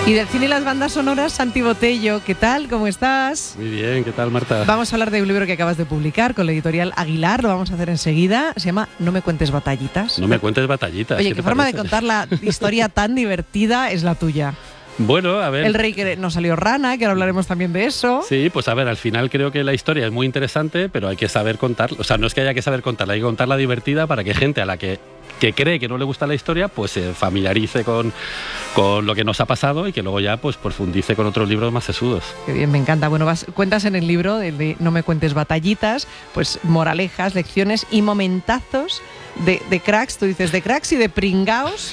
Y del cine y las bandas sonoras, Santi Botello, ¿qué tal? ¿Cómo estás? Muy bien, ¿qué tal, Marta? Vamos a hablar de un libro que acabas de publicar con la editorial Aguilar, lo vamos a hacer enseguida. Se llama No me cuentes batallitas. No me cuentes batallitas. Oye, qué forma de contar la historia tan divertida es la tuya. Bueno, a ver. El rey que no salió rana, que ahora hablaremos también de eso. Sí, pues a ver, al final creo que la historia es muy interesante, pero hay que saber contar. O sea, no es que haya que saber contarla, hay que contarla divertida para que gente a la que cree que no le gusta la historia, pues se familiarice con lo que nos ha pasado y que luego ya pues profundice con otros libros más sesudos. Qué bien, me encanta. Bueno, cuentas en el libro de No me cuentes batallitas, pues moralejas, lecciones y momentazos de cracks, tú dices, de cracks y de pringaos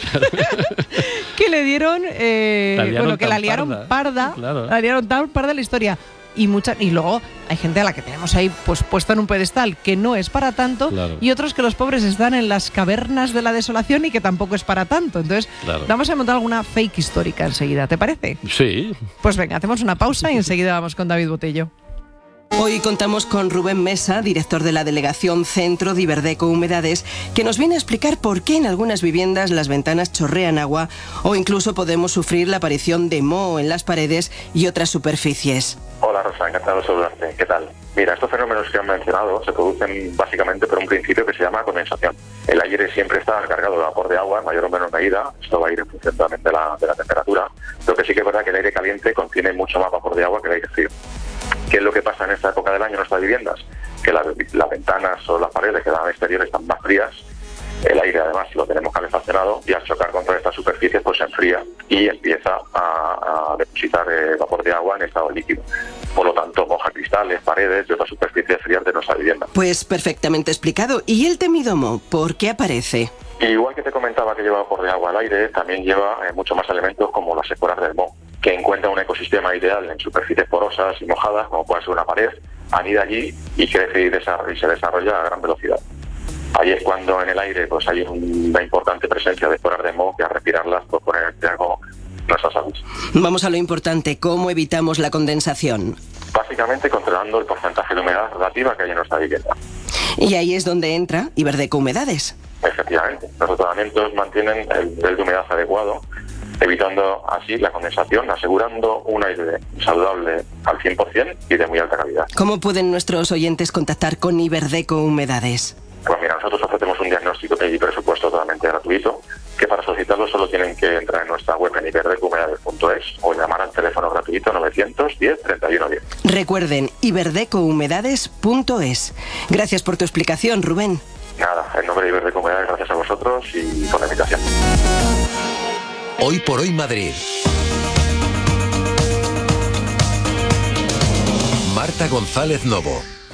que le dieron, que la liaron parda, claro. La liaron tan parda la historia. Y luego hay gente a la que tenemos ahí pues puesta en un pedestal que no es para tanto, claro. Y otros que los pobres están en las cavernas de la desolación y que tampoco es para tanto. Entonces, claro, vamos a montar alguna fake histórica enseguida, ¿te parece? Sí. Pues venga, hacemos una pausa y enseguida vamos con David Botello. Hoy contamos con Rubén Mesa, director de la Delegación Centro de Iberdeco Humedades, que nos viene a explicar por qué en algunas viviendas las ventanas chorrean agua o incluso podemos sufrir la aparición de moho en las paredes y otras superficies. Hola Rosa, encantado de saludarte. ¿Qué tal? Mira, estos fenómenos que han mencionado se producen básicamente por un principio que se llama condensación. El aire siempre está cargado de vapor de agua en mayor o menor medida, esto va a ir en función también de la temperatura, lo que sí que es verdad que el aire caliente contiene mucho más vapor de agua que el aire frío. ¿Qué es lo que pasa en esta época del año en nuestras viviendas? Que las ventanas o las paredes que dan al exterior están más frías, el aire además lo tenemos calefaccionado y al chocar contra estas superficies pues se enfría y empieza a depositar vapor de agua en estado líquido. Por lo tanto, moja cristales, paredes y otras superficies frías de nuestra vivienda. Pues perfectamente explicado. ¿Y el temido moho, por qué aparece? Igual que te comentaba que lleva vapor de agua al aire, también lleva mucho más elementos como las esporas del moho, que encuentra un ecosistema ideal en superficies porosas y mojadas, como puede ser una pared, anida allí y crece y se desarrolla a gran velocidad. Ahí es cuando en el aire pues hay una importante presencia de esporas de moho que al respirarlas puede poner en riesgo nuestra salud. Vamos a lo importante, ¿cómo evitamos la condensación? Básicamente controlando el porcentaje de humedad relativa que hay en nuestra vivienda. Y ahí es donde entra Iberdeco Humedades. Efectivamente, los tratamientos mantienen el nivel de humedad adecuado, evitando así la condensación, asegurando un aire saludable al 100% y de muy alta calidad. ¿Cómo pueden nuestros oyentes contactar con Iberdeco Humedades? Pues mira, nosotros ofrecemos un diagnóstico y presupuesto totalmente gratuito, que para solicitarlo solo tienen que entrar en nuestra web en iberdecouhumedades.es o llamar al teléfono gratuito 910 31 10. Recuerden, iberdecouhumedades.es. Gracias por tu explicación, Rubén. Nada, en nombre de Iberdeco Humedades, gracias a vosotros y por la invitación. Hoy por hoy Madrid. Marta González Novo.